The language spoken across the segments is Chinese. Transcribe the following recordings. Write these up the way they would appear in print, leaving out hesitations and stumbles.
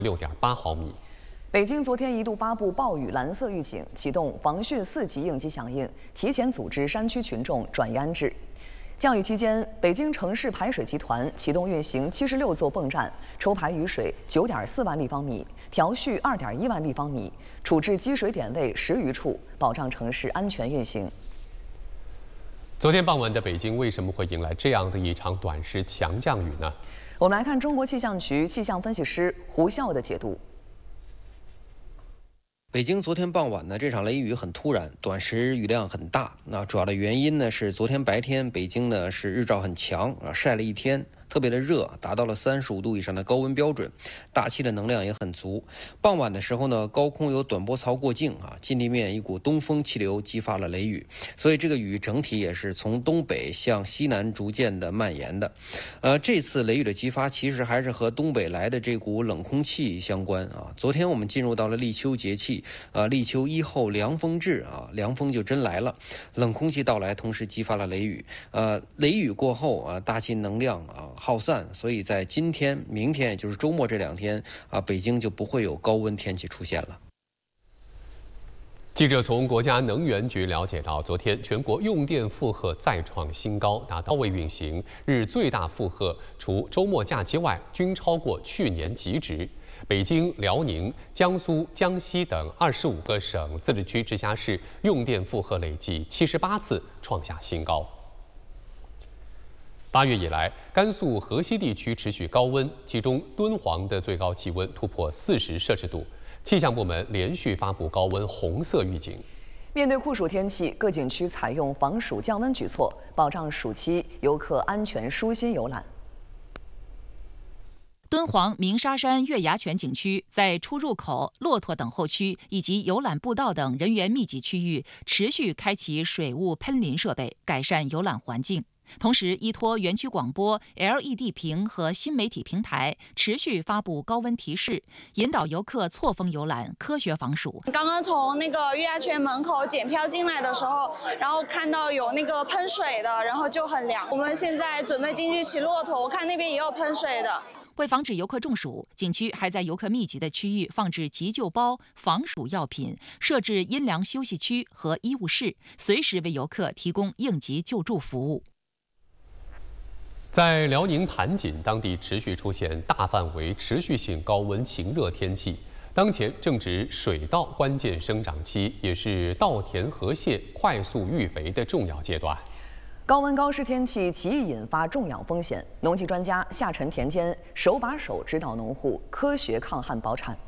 6.8毫米。 北京昨天一度发布暴雨蓝色预警，启动防汛4级应急响应，提前组织山区群众转移安置。降雨期间，北京城市排水集团启动运行76座泵站，抽排雨水9.4万立方米，调蓄2.1万立方米，处置积水点位10余处，保障城市安全运行。 昨天傍晚的北京为什么会迎来这样的一场短时强降雨呢？ 我们来看中国气象局气象分析师胡笑的解读。 北京昨天傍晚呢，这场雷雨很突然，短时雨量很大。那主要的原因呢是昨天白天北京呢是日照很强晒了一天，特别的热，达到了35度以上的高温标准，大气的能量也很足。傍晚的时候呢，高空有短波槽过境近地面一股东风气流激发了雷雨，所以这个雨整体也是从东北向西南逐渐的蔓延的。这次雷雨的激发其实还是和东北来的这股冷空气相关昨天我们进入到了立秋节气立秋一后凉风至凉风就真来了，冷空气到来，同时激发了雷雨。雷雨过后大气能量耗散，所以在今天、明天，也就是周末这2天北京就不会有高温天气出现了。 记者从国家能源局了解到，昨天全国用电负荷再创新高，达到位运行，日最大负荷除周末假期外，均超过去年极值。北京、辽宁、江苏、江西等25个省、自治区、直辖市用电负荷累计78次创下新高。8月以来，甘肃河西地区持续高温，其中敦煌的最高气温突破40摄氏度。气象部门连续发布高温红色预警。 面对酷暑天气，各景区采用防暑降温举措，保障暑期游客安全舒心游览。 敦煌鸣沙山月牙泉景区在出入口、骆驼等候区以及游览步道等人员密集区域持续开启水雾喷淋设备，改善游览环境。同时，依托园区广播、LED 屏和新媒体平台，持续发布高温提示，引导游客错峰游览，科学防暑。 刚刚从那个月牙泉门口检票进来的时候，然后看到有那个喷水的，然后就很凉。我们现在准备进去骑骆驼，我看那边也有喷水的。 为防止游客中暑，景区还在游客密集的区域放置急救包、防暑药品，设置阴凉休息区和医务室，随时为游客提供应急救助服务。 在辽宁盘锦，当地持续出现大范围、持续性高温晴热天气。当前正值水稻关键生长期，也是稻田河蟹快速育肥的重要阶段。 高温高湿天气极易引发重氧风险，农技专家下沉田间，手把手指导农户科学抗旱保产。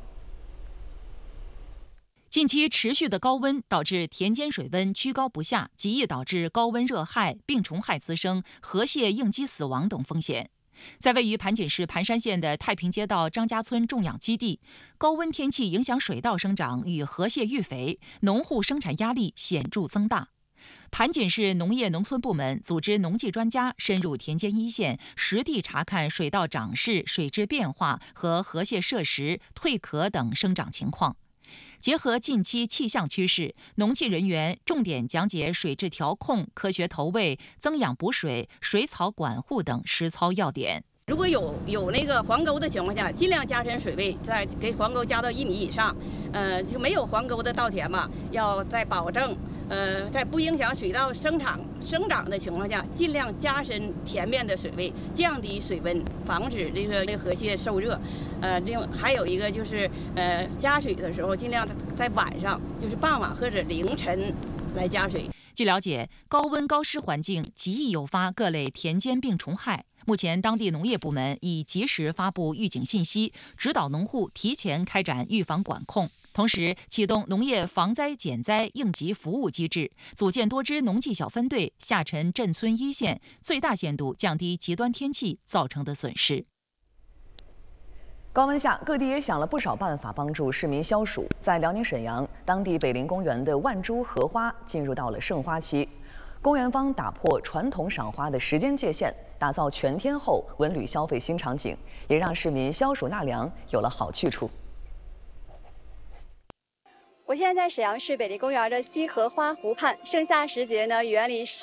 近期持续的高温导致田间水温居高不下，极易导致高温热害、病虫害滋生、河蟹应激死亡等风险。在位于盘锦市盘山县的太平街道张家村种养基地，高温天气影响水稻生长与河蟹育肥，农户生产压力显著增大。盘锦市农业农村部门组织农技专家深入田间一线，实地查看水稻长势、水质变化和河蟹摄食、蜕壳等生长情况。结合近期气象趋势，农技人员重点讲解水质调控、科学投喂、增氧补水、水草管护等实操要点。 如果有那个黄沟的情况下，尽量加深水位，再给黄沟加到1米以上。就没有黄沟的稻田嘛，要在保证在不影响水稻生长的情况下，尽量加深田面的水位，降低水温，防止这个河蟹受热。还有一个就是加水的时候，尽量在晚上，就是傍晚或者凌晨来加水。 据了解，高温高湿环境极易诱发各类田间病虫害。目前，当地农业部门已及时发布预警信息，指导农户提前开展预防管控。同时，启动农业防灾减灾应急服务机制，组建多支农技小分队，下沉镇村一线，最大限度降低极端天气造成的损失。 高温下，各地也想了不少办法帮助市民消暑。在辽宁沈阳，当地北陵公园的万株荷花进入到了盛花期，公园方打破传统赏花的时间界限，打造全天候文旅消费新场景，也让市民消暑纳凉有了好去处。 我现在在沈阳市北陵公园的西荷花湖畔，盛夏时节呢，园里